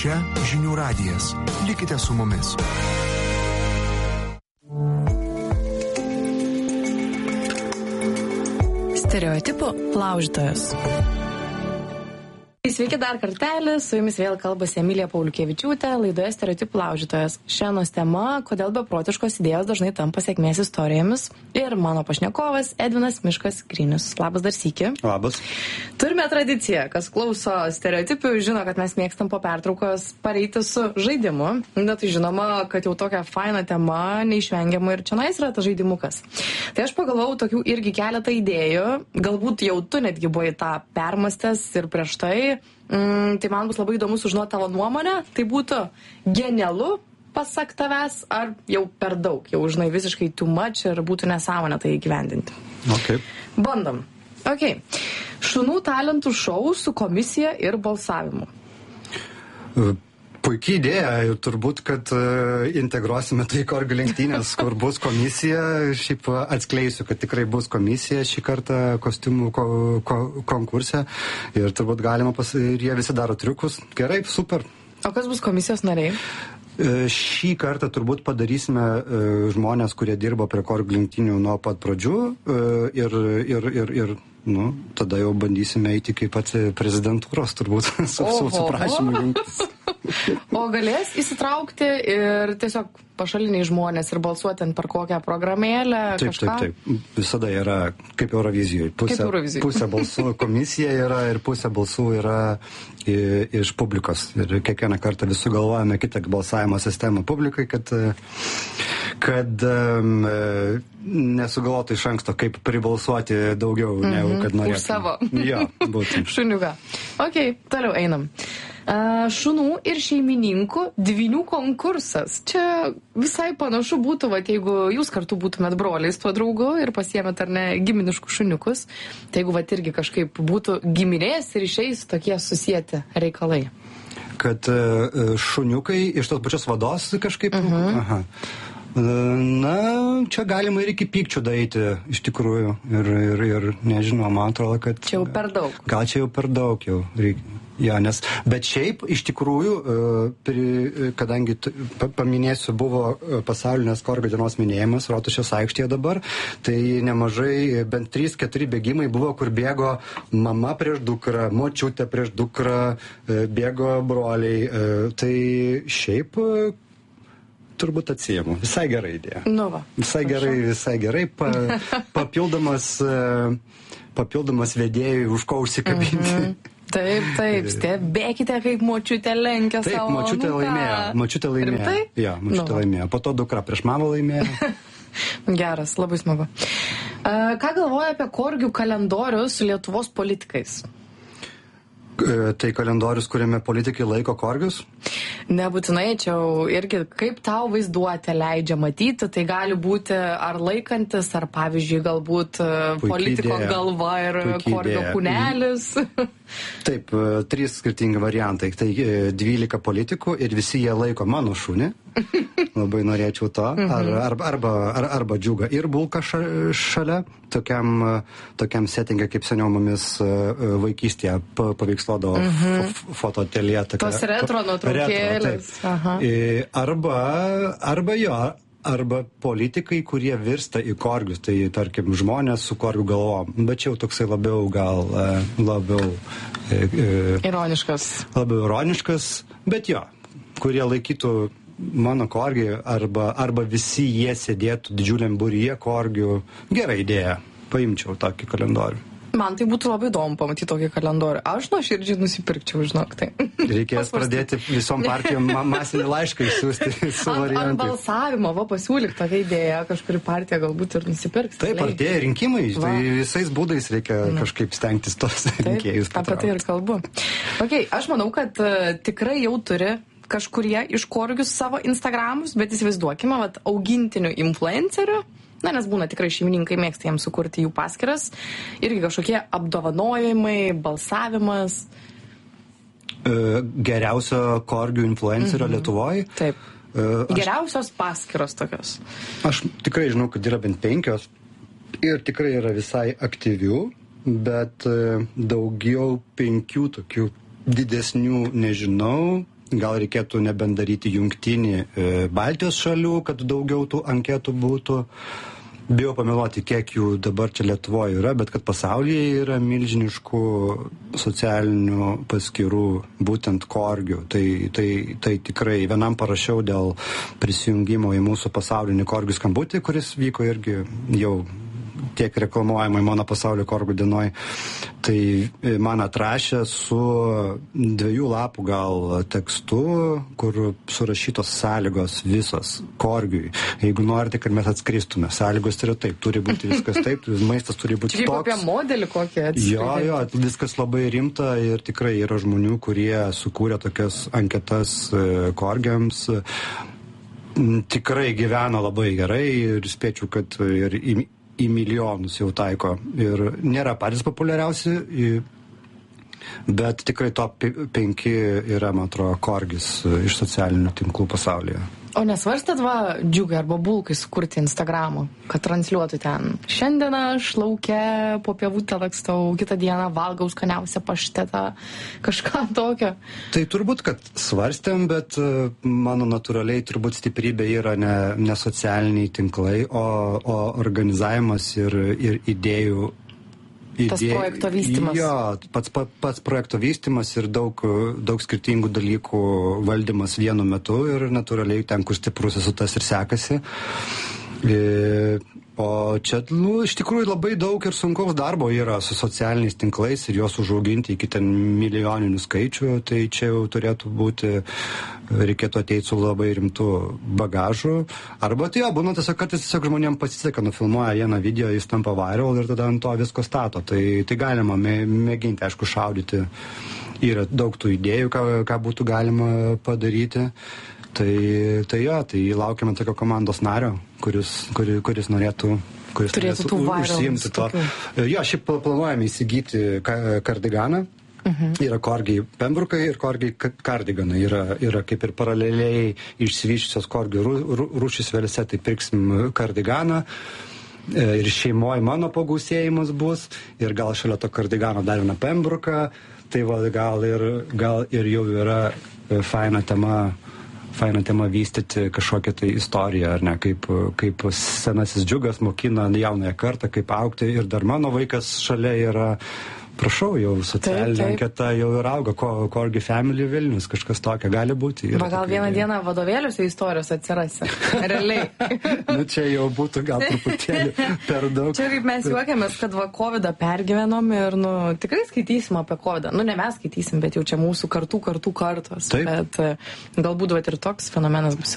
Čia Žinių radijas. Likite su mumis. Stereotipų laužytojas. Sveiki dar kartelį, su jumis vėl kalbasi Emilija Pauliukevičiūtė, laidoje Stereotipų laužytojas. Šiandienos tema, kodėl beprotiškos idėjos dažnai tampa sėkmės istorijomis. Ir mano pašnekovas Edvinas Miškas Grinius. Labas dar sykį. Labas. Turime tradiciją, kas klauso stereotipių, žino, kad mes mėgstam po pertraukos pareiti su žaidimu. Na tai žinoma, kad jau tokia faina tema, neišvengiama ir čionais yra tas žaidimukas. Tai aš pagalvojau tokių irgi keletą idėjų, galbūt jau tu netgi buvai tą permastęs ir prieš tai. Tai man bus labai įdomu sužinoti tavo nuomonę. Tai būtų genialu, pasak tavęs, ar jau per daug, jau žinai visiškai too much ir būtų nesąmonė tai įgyvendinti. Okay. Bandom. Okay. Šunų talentų šou su komisija ir balsavimu. Puikiai idėja ir turbūt, kad integruosime tai korgių lenktynės, kur bus komisija. Šiaip atskleisiu, kad tikrai bus komisija šį kartą kostiumų konkurse ir turbūt galima ir jie visi daro triukus. Gerai, super. O kas bus komisijos nariai? Šį kartą turbūt padarysime žmonės, kurie dirbo prie korgių lenktynių nuo pat pradžių ir tada jau bandysime eiti kaip pat prezidentūros turbūt su prašymu rinktis. O galės įsitraukti ir tiesiog pašaliniai žmonės ir balsuoti per kokią programėlę? Taip. Visada yra kaip Eurovizijoje. Pusė balsų komisija yra ir pusė balsų yra iš publikos. Ir kiekvieną kartą visi galvojame kitą balsavimo sistemą publikai, kad nesugalvotų iš anksto, kaip pribalsuoti daugiau, negu kad norėtume. Už savo. Jo, būtent. Šuniuką. Ok, toliau einam. Šunų ir šeimininkų dvynių konkursas. Čia visai panašu būtų, jeigu jūs kartu būtumėt broliais tuo draugu ir pasiėmėt ar ne giminiškus šuniukus, tai jeigu irgi kažkaip būtų giminės ir išeis tokie susijęti reikalai. Kad šuniukai iš tos pačios vados kažkaip? Aha. Na, čia galima ir iki pykčio daryti, iš tikrųjų. Ir nežinau, man atrodo, kad... Čia jau per daug. Gal čia jau per daug jau reikia. Ja, bet šiaip, iš tikrųjų, kadangi, paminėsiu, buvo pasaulinės korgių dienos minėjimas Rotušės aikštėje dabar, tai nemažai, bent 3-4 bėgimai buvo, kur bėgo mama prieš dukrą, močiutė prieš dukrą, bėgo broliai. Tai šiaip... turbūt atsiėmu. Visai gerai idėja. Nu va. Visai gerai. Papildomas vedėjui, už ko užsikabinti. Taip. Stebėkite, kaip močiutė lenkia savo anūką. Taip, močiutė laimėjo. Rimtai? Ja, močiutė laimėjo. Po to dukra prieš mamą laimėjo. Geras, labai smagu. Ką galvoja apie korgių kalendorių su Lietuvos politikais? Tai kalendorius, kuriame politikai laiko korgius? Nebūtinai, čia irgi kaip tau vaizduotė leidžia matyti, tai gali būti ar laikantis, ar pavyzdžiui galbūt politiko galva ir korgio kūnelis. Taip, 3 skirtingi variantai. Tai 12 politikų ir visi jie laiko mano šunį. Labai norėčiau to. Arba džiugą ir bulką šalia. Tokiam settingą, kaip seniau mumis vaikystėje paveiksluodavo fotoateljė. Tos retro nuotraukėlės. Arba politikai, kurie virsta į korgius, tai tarkim žmonės su korgių galvom, bet čia jau toksai labiau ironiškas. Labiau ironiškas, bet jo, kurie laikytų mano korgį arba visi jie sėdėtų didžiuliam būryje korgių. Gera idėja, paimčiau tokį kalendorių. Man tai būtų labai įdomu pamatyti tokį kalendorių. Aš nuoširdžiai nusipirkčiau, žinok, tai. Reikės pradėti visom partijom masinį laišką išsiųsti su variantais. Ant balsavimo, pasiūlyk tokią idėją, kažkuri partija galbūt ir nusipirks. Taip, artėja rinkimai, tai visais būdais reikia kažkaip stengtis tos rinkėjus patraukti. Apie tai ir kalbu. Okay, aš manau, kad tikrai jau turi kažkurie iš korgius savo Instagramus, bet įsivaizduokime, augintinių influencerių. Nes būna tikrai šeimininkai mėgsta jiems sukurti jų paskyras. Irgi kažkokie apdovanojimai, balsavimas. Geriausio korgių influencerio Lietuvoje. Taip. Geriausios paskyros tokios. Aš tikrai žinau, kad yra bent 5 ir tikrai yra visai aktyvių, bet daugiau 5 tokių didesnių nežinau. gal reikėtų nebent daryti jungtinį Baltijos šalių, kad daugiau tų anketų būtų. Bijau pameluoti, kiek jų dabar čia Lietuvoje yra, bet kad pasaulyje yra milžiniškų socialinių paskyrų, būtent korgių. Tai tikrai vienam parašiau dėl prisijungimo į mūsų pasaulinį korgių skambutį, kuris vyko irgi jau tiek reklamuojama į mano pasaulio korgių dienoj. Tai man atrašė su 2 lapų gal tekstu, kur surašytos sąlygos visos korgiui. Jeigu norite, kad mes atskristume, sąlygos yra taip, turi būti viskas taip, maistas turi būti toks. Čia apie modelį kokį atskridinti. Jo, viskas labai rimta ir tikrai yra žmonių, kurie sukūrė tokias anketas korgiams. Tikrai gyvena labai gerai ir spėčiau, kad ir į milijonus jau taiko. Ir nėra patys populiariausi, bet tikrai top 5 yra, man atrodo, korgis iš socialinių tinklų pasaulyje. O nesvarstėt džiugai arba bulkai sukurti Instagramą, kad transliuotų ten? Šiandien aš lauke po pievutę lakstau, kitą dieną valgau skaniausią paštetą, kažką tokio. Tai turbūt, kad svarstėm, bet mano natūraliai turbūt stiprybė yra ne socialiniai tinklai, o organizavimas ir idėjų. Tas projekto vystymas. Jo, pats projekto vystymas ir daug skirtingų dalykų valdymas vienu metu ir natūraliai ten, kur stiprus esu, tas ir sekasi. O čia, iš tikrųjų, labai daug ir sunkaus darbo yra su socialiniais tinklais ir juos užauginti iki ten milijoninių skaičių, tai čia jau turėtų būti, reikėtų ateiti su labai rimtu bagažu. Arba tai būna kartais tiesiog žmonėms pasiseka, nufilmuoja vieną video, jis tampa viral ir tada ant to visko stato. Tai galima mėginti, aišku, šaudyti. Yra daug tų idėjų, ką būtų galima padaryti. Tai laukiame tokio komandos nario, kuris norėtų užsiimti to. Jo, šiaip planuojame įsigyti kardiganą. Yra korgiai pembrukai ir korgiai kardiganai. Yra kaip ir paraleliai išsivyščiusios korgių rūšys vėlėse, tai pirksim kardiganą. Ir šeimoje mano pagausėjimas bus. Ir gal šalia to kardigano dar vieną pembruką. Tai gal ir jau yra faina tema vystyti kažkokią tai istoriją, ar ne, kaip senasis džiugas mokina jaunąją kartą, kaip augti, ir dar mano vaikas šalia yra, prašau, jau socialinė anketa jau ir auga, Corgi Family Vilnius, kažkas tokio gali būti. Gal vieną dieną vadovėliuose istorijos atsirasi, realiai. Čia jau būtų gal truputėlį per daug. Čia kaip mes juokiamės, kad Covidą pergyvenom ir tikrai skaitysim apie Covidą. Ne mes skaitysim, bet jau čia mūsų kartos. Bet galbūt ir toks fenomenas bus.